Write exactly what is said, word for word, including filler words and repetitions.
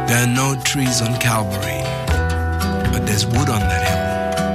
There are no trees on Calvary, but there's wood on that hill.